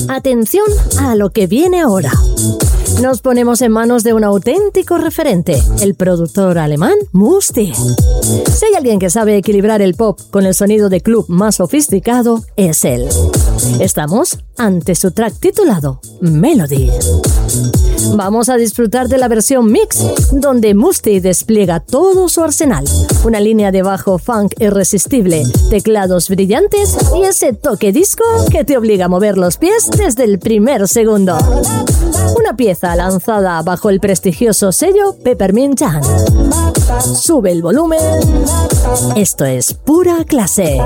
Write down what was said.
Atención a lo que viene ahora. Nos ponemos en manos de un auténtico referente, el productor alemán Musti. Si hay alguien que sabe equilibrar el pop con el sonido de club más sofisticado, es él. Estamos ante su track titulado Melody. Vamos a disfrutar de la versión mix, donde Musti despliega todo su arsenal. Una línea de bajo funk irresistible, teclados brillantes y ese toque disco que te obliga a mover los pies desde el primer segundo. Una pieza lanzada bajo el prestigioso sello Peppermint Jam. Sube el volumen. Esto es pura clase.